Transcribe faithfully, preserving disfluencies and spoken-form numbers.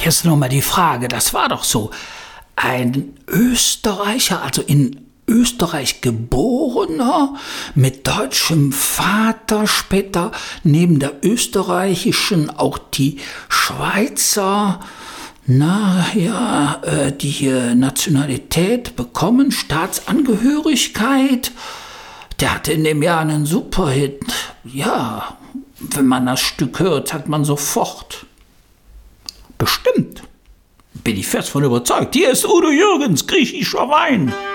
jetzt noch mal die Frage, das war doch so, ein Österreicher, also in Österreich geborener, mit deutschem Vater, später neben der österreichischen auch die Schweizer, na ja, äh, die äh, Nationalität bekommen, Staatsangehörigkeit. Der hatte in dem Jahr einen Superhit. Ja, wenn man das Stück hört, sagt man sofort. Bestimmt. Bin ich fest von überzeugt. Hier ist Udo Jürgens, griechischer Wein.